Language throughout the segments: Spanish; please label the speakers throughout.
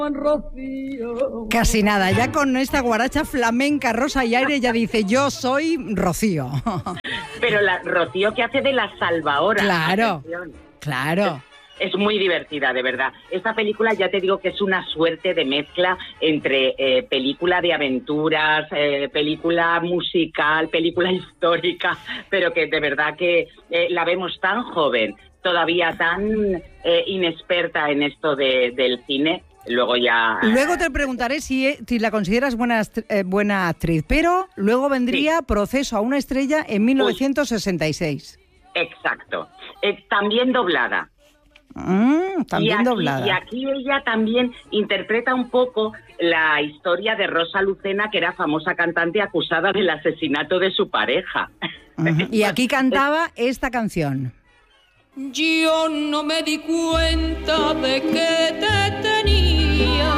Speaker 1: Casi nada, ya con esta guaracha flamenca, Rosa y Aire ya dice, yo soy Rocío.
Speaker 2: Pero la Rocío que hace de la salvadora.
Speaker 1: Claro,
Speaker 2: atención.
Speaker 1: claro.
Speaker 2: Es muy divertida, de verdad. Esta película ya te digo que es una suerte de mezcla entre película de aventuras, película musical, película histórica, pero que de verdad que la vemos tan joven, todavía tan inexperta en esto del cine. Luego
Speaker 1: te preguntaré si la consideras buena actriz, pero luego vendría Proceso a una estrella en 1966.
Speaker 2: Exacto. También doblada.
Speaker 1: También doblada.
Speaker 2: Y aquí ella también interpreta un poco la historia de Rosa Lucena, que era famosa cantante acusada del asesinato de su pareja.
Speaker 1: Y aquí cantaba esta canción.
Speaker 3: Yo no me di cuenta de que te tenía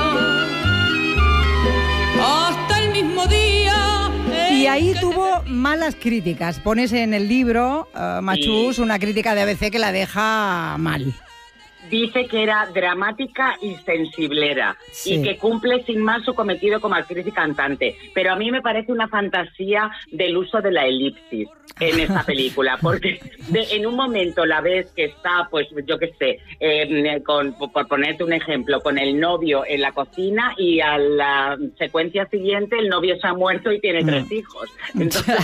Speaker 3: hasta el mismo día.
Speaker 1: Y ahí tuvo malas críticas. Pones en el libro, Machús, una crítica de ABC que la deja mal.
Speaker 2: Dice que era dramática y sensiblera, y que cumple sin más su cometido como actriz y cantante. Pero a mí me parece una fantasía del uso de la elipsis en esta película, porque en un momento la ves que está, pues yo qué sé, por ponerte un ejemplo, con el novio en la cocina, y a la secuencia siguiente el novio se ha muerto y tiene 3 hijos. Entonces,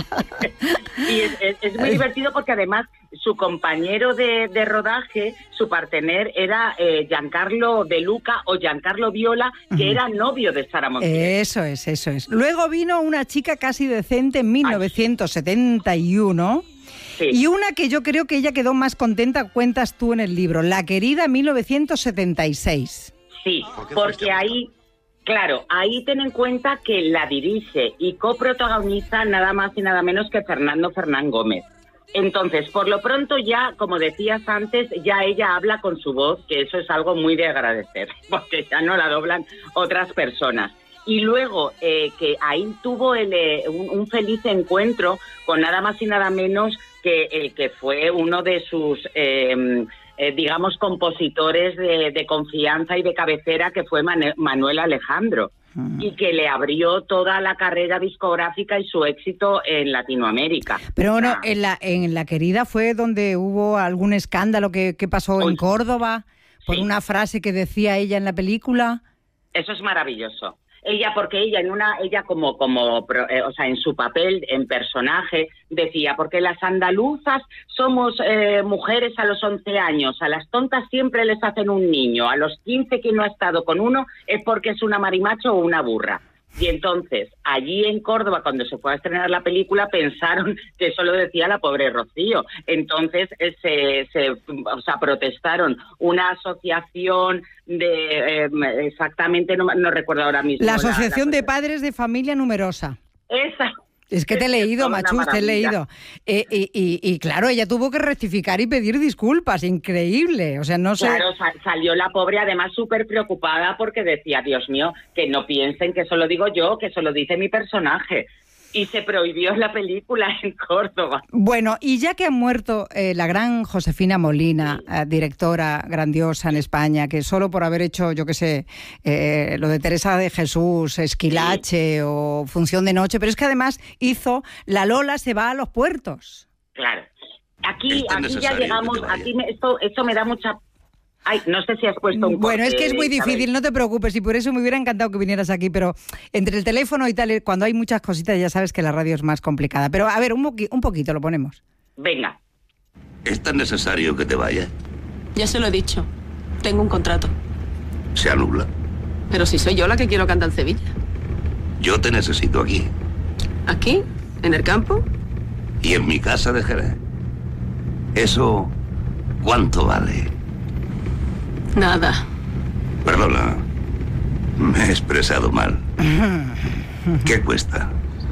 Speaker 2: es muy divertido porque además su compañero de rodaje, su partener, era Giancarlo De Luca o Giancarlo Viola, que era novio de Sara Montiel.
Speaker 1: Eso es. Luego vino Una chica casi decente en 1971. Sí. Y una que yo creo que ella quedó más contenta, cuentas tú en el libro, La querida, 1976.
Speaker 2: Sí, porque ahí... Claro, ahí ten en cuenta que la dirige y coprotagoniza nada más y nada menos que Fernando Fernán Gómez. Entonces, por lo pronto ya, como decías antes, ya ella habla con su voz, que eso es algo muy de agradecer, porque ya no la doblan otras personas. Y luego, que ahí tuvo un feliz encuentro con nada más y nada menos que el que fue uno de sus... digamos, compositores de confianza y de cabecera, que fue Manuel Alejandro, y que le abrió toda la carrera discográfica y su éxito en Latinoamérica.
Speaker 1: Pero bueno, en la querida fue donde hubo algún escándalo que pasó en Córdoba, por una frase que decía ella en la película.
Speaker 2: Eso es maravilloso. Porque ella en su papel, en personaje, decía, porque las andaluzas somos mujeres a los 11 años, a las tontas siempre les hacen un niño, a los 15 que no ha estado con uno es porque es una marimacho o una burra. Y entonces, allí en Córdoba, cuando se fue a estrenar la película, pensaron que eso lo decía la pobre Rocío. Entonces, protestaron una asociación de... exactamente, no recuerdo ahora mismo.
Speaker 1: La Asociación de Padres de Familia Numerosa.
Speaker 2: Esa.
Speaker 1: Es que te he leído, Machús, te he leído. Y claro, ella tuvo que rectificar y pedir disculpas, increíble. O sea, no sé...
Speaker 2: Claro, salió la pobre además súper preocupada porque decía, Dios mío, que no piensen que eso lo digo yo, que eso lo dice mi personaje. Y se prohibió la película en Córdoba.
Speaker 1: Bueno, y ya que ha muerto la gran Josefina Molina, directora grandiosa en España, que solo por haber hecho, yo qué sé, lo de Teresa de Jesús, Esquilache o Función de Noche, pero es que además hizo La Lola se va a los puertos.
Speaker 2: Claro. Aquí ya llegamos, esto me da mucha... Ay, no sé si has puesto un corte.
Speaker 1: Bueno, es que es muy difícil, ¿sabes? No te preocupes, y por eso me hubiera encantado que vinieras aquí, pero entre el teléfono y tal, cuando hay muchas cositas, ya sabes que la radio es más complicada. Pero a ver, un poquito lo ponemos.
Speaker 2: Venga.
Speaker 4: ¿Es tan necesario que te vaya?
Speaker 3: Ya se lo he dicho. Tengo un contrato.
Speaker 4: Se anula.
Speaker 3: Pero si soy yo la que quiero cantar en Sevilla.
Speaker 4: Yo te necesito aquí.
Speaker 3: ¿Aquí? ¿En el campo?
Speaker 4: Y en mi casa de Jerez. ¿Eso cuánto vale?
Speaker 3: Nada.
Speaker 4: Perdona, me he expresado mal. ¿Qué cuesta?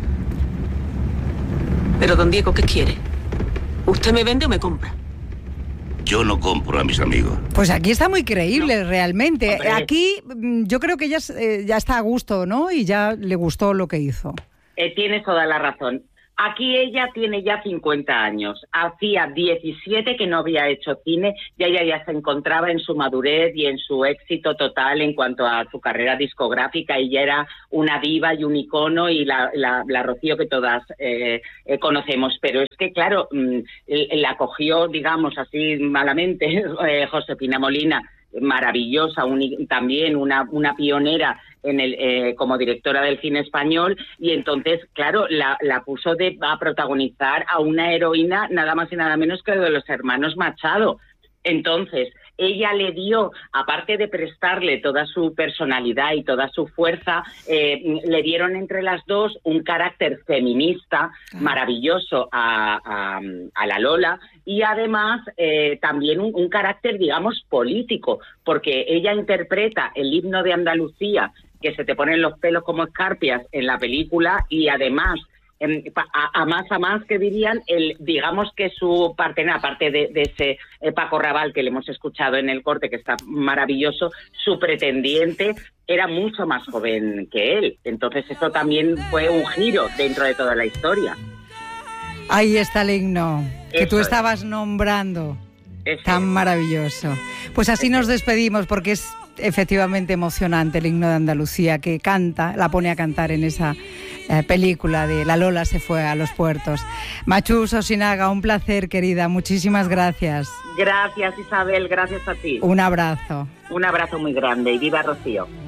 Speaker 3: Pero, don Diego, ¿qué quiere? ¿Usted me vende o me compra?
Speaker 4: Yo no compro a mis amigos.
Speaker 1: Pues aquí está muy creíble, realmente. Hombre. Aquí yo creo que ya está a gusto, ¿no? Y ya le gustó lo que hizo.
Speaker 2: Tienes toda la razón. Aquí ella tiene ya 50 años, hacía 17 que no había hecho cine, y ella ya se encontraba en su madurez y en su éxito total en cuanto a su carrera discográfica. Ella era una diva y un icono, y la Rocío que todas conocemos, pero es que claro, la cogió, digamos así malamente, Josefina Molina, maravillosa, también una pionera como directora del cine español, y entonces, claro, la puso a protagonizar a una heroína nada más y nada menos que de los hermanos Machado. Entonces, ella le dio, aparte de prestarle toda su personalidad y toda su fuerza, le dieron entre las dos un carácter feminista maravilloso a la Lola, y además también un carácter, digamos, político, porque ella interpreta el himno de Andalucía, que se te ponen los pelos como escarpias en la película, y además a más que dirían, digamos que su partener, aparte de ese Paco Raval que le hemos escuchado en el corte, que está maravilloso, su pretendiente era mucho más joven que él. Entonces eso también fue un giro dentro de toda la historia.
Speaker 1: Ahí está el himno que tú estabas nombrando. Tan maravilloso. Pues así nos despedimos, porque es efectivamente emocionante el himno de Andalucía, que canta, la pone a cantar en esa película de La Lola se fue a los puertos. Machus Osinaga, un placer, querida, muchísimas gracias.
Speaker 2: Gracias, Isabel, gracias a ti.
Speaker 1: Un abrazo.
Speaker 2: Un abrazo muy grande, y viva Rocío.